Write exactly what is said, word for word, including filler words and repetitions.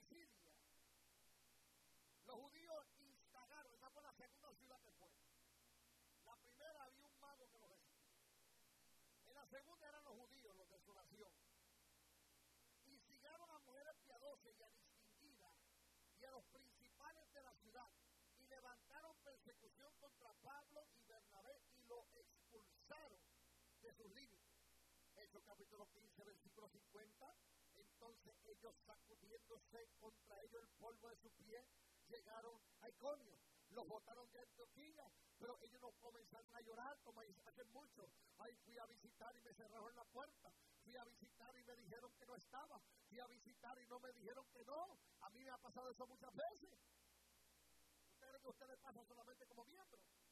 Pisidia, los judíos instagaron, esa fue la segunda ciudad que fue. La primera había un mago que los resistía. En la segunda eran los judíos, los de su nación. Instigaron a mujeres piadosas y a distinguidas y a los principales de la ciudad y levantaron persecución contra Pablo y Bernabé y lo expulsaron de sus límites. Hechos capítulo quince, versículo cincuenta. Entonces ellos, sacudiéndose contra ellos el polvo de sus pies, llegaron a Iconio. Los botaron de Antioquía, pero ellos no comenzaron a llorar como hacen muchos. Ay, fui a visitar y me cerraron en la puerta. Fui a visitar y me dijeron que no estaba. Fui a visitar y no me dijeron que no. A mí me ha pasado eso muchas veces. ¿Ustedes creen que a ustedes pasa solamente como miembros?